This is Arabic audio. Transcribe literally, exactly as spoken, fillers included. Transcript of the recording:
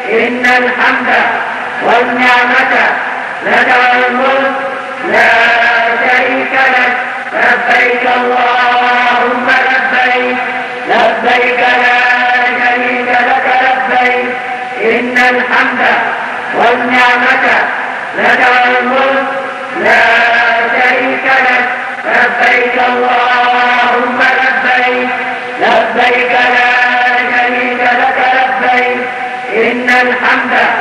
إن الحمد والنعمة لك والملك لا شريك لك. لبيك اللهم لبيك لبيك لا شريك لك لبيك. إن الحمد والنعمة لك والملك لا شريك لك. لبيك اللهم لبيك لبيك لا شريك لك لبيك. إن الحمد